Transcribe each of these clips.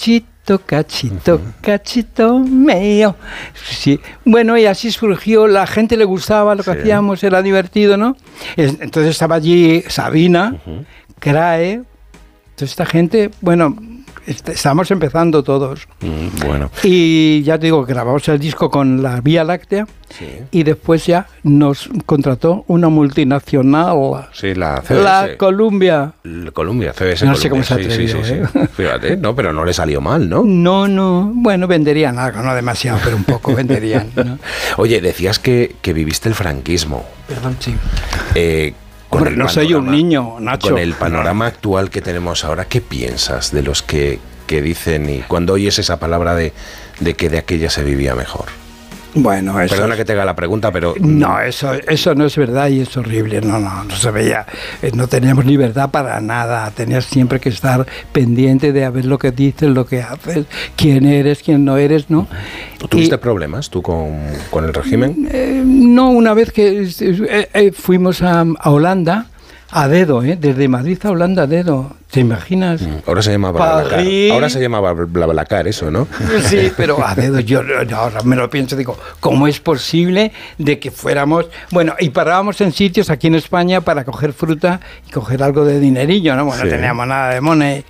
cachito, cachito, cachito mío. Sí. Bueno, y así surgió, la gente le gustaba lo que hacíamos, era divertido, ¿no? Entonces estaba allí Sabina, Crae, toda esta gente, bueno, estábamos empezando todos. Bueno. Y ya te digo, grabamos el disco con la Vía Láctea y después ya nos contrató una multinacional. Sí, la CBS. La Columbia. Columbia, CBS. No sé cómo se ha atrevido, sí. Fíjate, no, pero no le salió mal, ¿no? No, bueno, venderían algo, no demasiado, pero un poco venderían, ¿no? Oye, decías que viviste el franquismo. Perdón, sí. Hombre, no soy un niño, Nacho. Con el panorama actual que tenemos ahora, ¿qué piensas de los que dicen, y cuando oyes esa palabra de que de aquella se vivía mejor? Bueno, eso... Perdona que te haga la pregunta, pero... No, eso no es verdad y es horrible. No se veía. No teníamos libertad para nada. Tenías siempre que estar pendiente de a ver lo que dices, lo que haces, quién eres, quién no eres, ¿no? ¿Tuviste problemas tú con el régimen? No, una vez que fuimos a Holanda, a dedo, desde Madrid a Holanda a dedo. ¿Te imaginas? Ahora se llama BlaBlaCar. Ahora se llama BlaBlaCar, eso, ¿no? Sí, pero a dedo yo ahora me lo pienso, digo, ¿cómo es posible de que fuéramos... Bueno, y parábamos en sitios aquí en España para coger fruta y coger algo de dinerillo, ¿no? Bueno, no teníamos nada de money.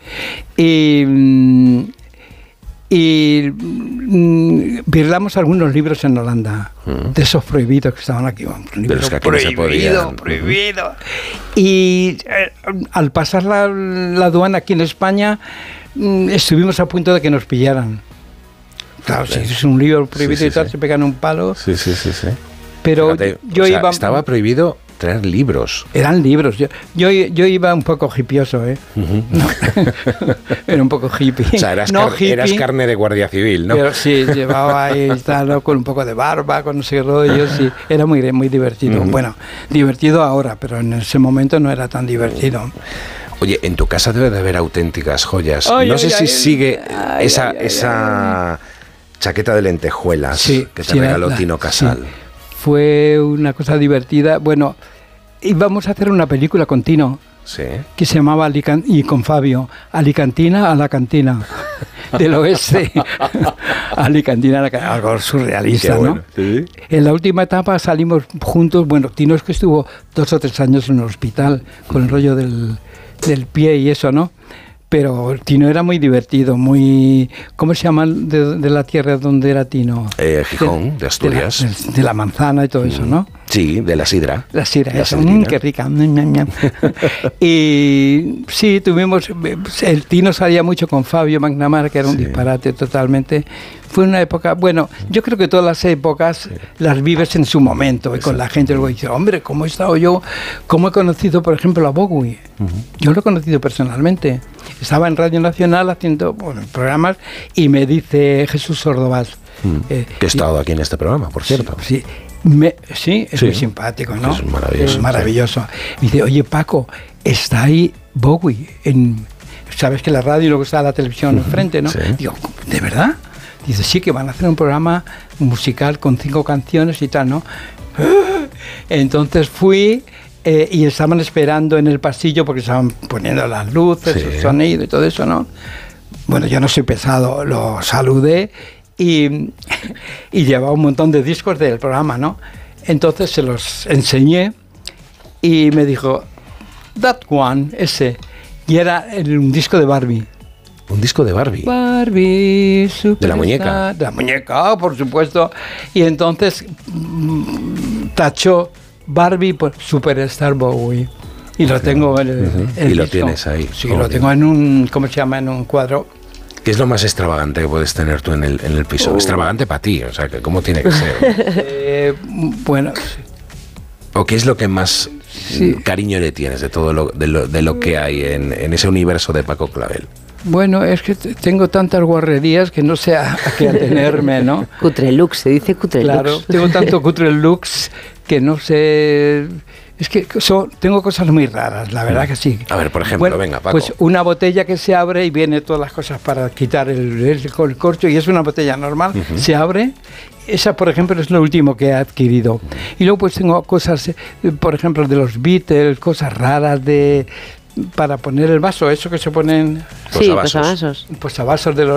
Y virlamos algunos libros en Holanda, de esos prohibidos que estaban aquí. De los que aquí no se podían. Prohibido. Y al pasar la aduana aquí en España, estuvimos a punto de que nos pillaran. Claro, si es un libro prohibido y tal, se pegan un palo. Sí. Pero fíjate, yo iba... Estaba prohibido traer libros. Eran libros. Yo iba un poco hipioso, No. Era un poco hippie. O sea, eras carne de guardia civil, ¿no? Pero sí, llevaba ahí, ¿no? Con un poco de barba, con no sé qué rollos, sí. Era muy divertido. Bueno, divertido ahora, pero en ese momento no era tan divertido. Oye, en tu casa debe de haber auténticas joyas. No sé si sigue esa chaqueta de lentejuelas que te regaló Tino Casal. Sí. Fue una cosa divertida. Bueno, íbamos a hacer una película con Tino, que se llamaba y con Fabio, Alicantina a la cantina, del oeste. Alicantina a la cantina, algo surrealista, bueno, ¿no? Sí. En la última etapa salimos juntos. Bueno, Tino es que estuvo 2 o 3 años en el hospital con el rollo del pie y eso, ¿no? Pero Tino era muy divertido, muy... ¿Cómo se llama de la tierra donde era Tino? Gijón, de Asturias. De la manzana y todo eso, ¿no? Sí, de la sidra. La sidra, eso. Qué rica. Y sí, tuvimos... El Tino salía mucho con Fabio McNamara, que era un disparate totalmente. Fue una época... Bueno, yo creo que todas las épocas las vives en su momento. Y con la gente luego dice, hombre, ¿cómo he estado yo? ¿Cómo he conocido, por ejemplo, a Bowie? Yo lo he conocido personalmente. Estaba en Radio Nacional haciendo programas y me dice Jesús Sordovás. Que he estado aquí en este programa, por cierto. Sí, es muy simpático, ¿no? Es maravilloso. Es maravilloso. Me dice, oye, Paco, está ahí Bowie. Sabes que la radio y luego está la televisión enfrente, ¿no? Sí. Digo, ¿de verdad? Dice, sí, que van a hacer un programa musical con 5 canciones y tal, ¿no? Entonces fui... y estaban esperando en el pasillo porque estaban poniendo las luces, el sonido y todo eso, ¿no? Bueno, yo no soy pesado, lo saludé y llevaba un montón de discos del programa, ¿no? Entonces se los enseñé y me dijo, that one, ese. Y era un disco de Barbie. ¿Un disco de Barbie? Barbie, Superstar. ¿De la muñeca? De la muñeca, por supuesto. Y entonces tachó Barbie por Superstar Bowie. Y lo tengo en el y lo disco. Tienes ahí. Sí, lo tengo en un, ¿cómo se llama? En un cuadro. ¿Qué es lo más extravagante que puedes tener tú en el piso? Extravagante para ti, o sea, ¿cómo tiene que ser? Bueno... ¿O qué es lo que más cariño le tienes de todo lo que hay en ese universo de Paco Clavel? Bueno, es que tengo tantas guarrerías que no sé a qué atenerme, ¿no? Cutrelux, se dice Cutrelux. Claro, tengo tanto Cutrelux que no sé... Es que tengo cosas muy raras, la verdad que sí. A ver, por ejemplo, venga, Paco. Pues una botella que se abre y viene todas las cosas para quitar el corcho, y es una botella normal, se abre. Esa, por ejemplo, es lo último que he adquirido. Y luego pues tengo cosas, por ejemplo, de los Beatles, cosas raras para poner el vaso, eso que se ponen... Sí, posavasos. Posavasos de los